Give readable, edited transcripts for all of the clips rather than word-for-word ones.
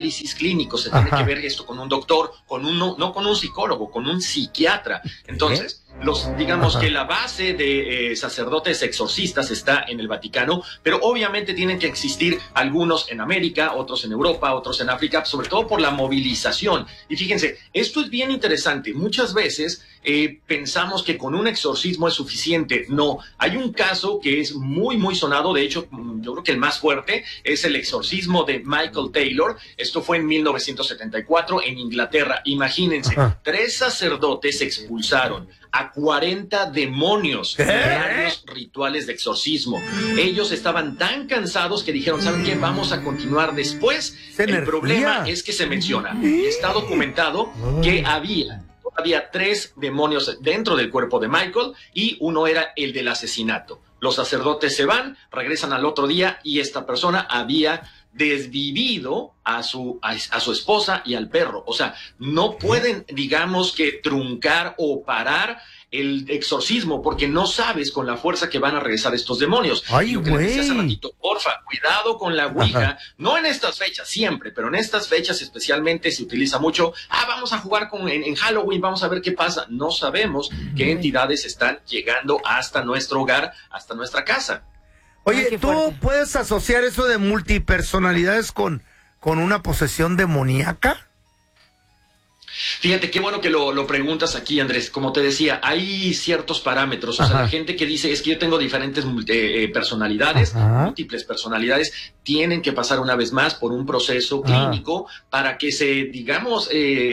análisis clínicos, se tiene que ver esto con un doctor, no con un psicólogo, con un psiquiatra. Entonces, digamos que la base de sacerdotes exorcistas está en el Vaticano, pero obviamente tienen que existir algunos en América, otros en Europa, otros en África, sobre todo por la movilización. Y fíjense, esto es bien interesante. Muchas veces pensamos que con un exorcismo es suficiente. No, hay un caso que es muy, muy sonado. De hecho, yo creo que el más fuerte es el exorcismo de Michael Taylor. Esto fue en 1974 en Inglaterra. Imagínense, 3 sacerdotes expulsaron a 40 demonios de varios rituales de exorcismo. Ellos estaban tan cansados que dijeron, ¿saben qué? Vamos a continuar después. El problema es que se menciona, y está documentado, que había 3 demonios dentro del cuerpo de Michael y uno era el del asesinato. Los sacerdotes se van, regresan al otro día y esta persona había desvivido a su esposa y al perro. O sea, no pueden, digamos, que truncar o parar el exorcismo porque no sabes con la fuerza que van a regresar estos demonios. Ay, lo que les decía hace ratito, porfa, cuidado con la ouija. No en estas fechas, siempre, pero en estas fechas especialmente se utiliza mucho. Vamos a jugar en Halloween, vamos a ver qué pasa. No sabemos qué entidades están llegando hasta nuestro hogar, hasta nuestra casa. Oye, ¿tú puedes asociar eso de multipersonalidades con una posesión demoníaca? Fíjate, qué bueno que lo preguntas aquí, Andrés. Como te decía, hay ciertos parámetros. O sea, la gente que dice, es que yo tengo diferentes personalidades, múltiples personalidades, tienen que pasar una vez más por un proceso clínico para que digamos,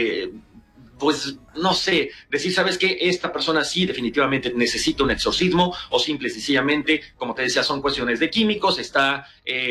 pues, no sé, decir, ¿sabes qué? Esta persona sí definitivamente necesita un exorcismo, o simple y sencillamente, como te decía, son cuestiones de químicos, está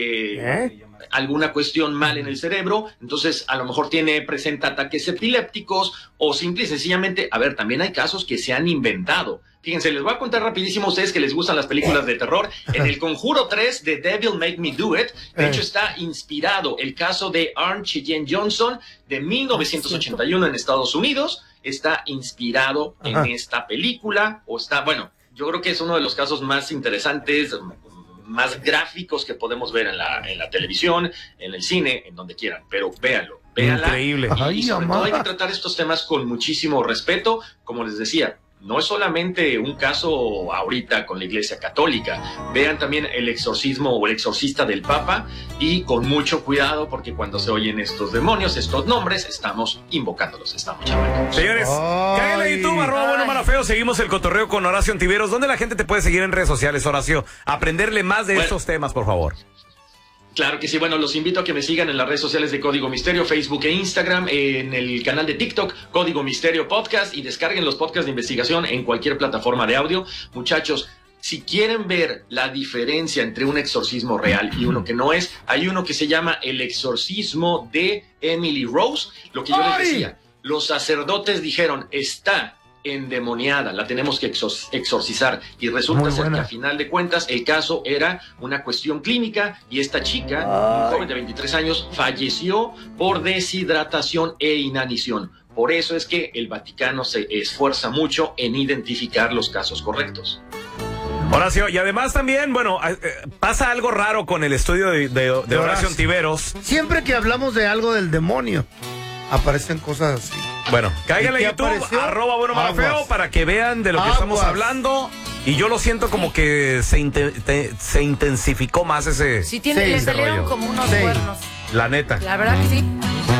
alguna cuestión mal en el cerebro, entonces a lo mejor presenta ataques epilépticos, o simple y sencillamente, también hay casos que se han inventado. Fíjense, les voy a contar rapidísimo a ustedes que les gustan las películas de terror. En El Conjuro 3 de Devil Make Me Do It, de hecho está inspirado el caso de Arne Cheyenne Johnson de 1981 en Estados Unidos. Está inspirado en esta película, yo creo que es uno de los casos más interesantes, más gráficos que podemos ver en la televisión, en el cine, en donde quieran, pero véanlo. Increíble. Y sobre todo hay que tratar estos temas con muchísimo respeto, como les decía. No es solamente un caso ahorita con la Iglesia Católica. Vean también El exorcismo o El exorcista del Papa y con mucho cuidado porque cuando se oyen estos demonios, estos nombres, estamos invocándolos, estamos llamándolos. Señores, cáguenle a YouTube, @buenomalafeo. Seguimos el cotorreo con Horacio Ontiveros. ¿Dónde la gente te puede seguir en redes sociales, Horacio? Aprenderle más de estos temas, por favor. Claro que sí, los invito a que me sigan en las redes sociales de Código Misterio, Facebook e Instagram, en el canal de TikTok, Código Misterio Podcast, y descarguen los podcasts de investigación en cualquier plataforma de audio. Muchachos, si quieren ver la diferencia entre un exorcismo real y uno que no es, hay uno que se llama El exorcismo de Emily Rose. Lo que yo les decía, los sacerdotes dijeron, está endemoniada, la tenemos que exorcizar, y resulta ser que a final de cuentas el caso era una cuestión clínica y esta chica, un joven de 23 años, falleció por deshidratación e inanición. Por eso es que el Vaticano se esfuerza mucho en identificar los casos correctos. Horacio, y además también, pasa algo raro con el estudio de Horacio Ontiveros. Siempre que hablamos de algo del demonio, aparecen cosas así. Bueno, cáiganle a YouTube, @buenomalafeo, para que vean de lo que estamos hablando. Y yo lo siento como que se intensificó más ese. Sí, le salieron como unos cuernos. La neta. La verdad que sí.